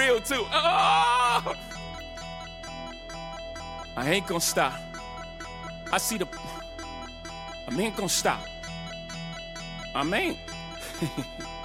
real too. Oh! I ain't gonna stop. I see I ain't gonna stop. I ain't.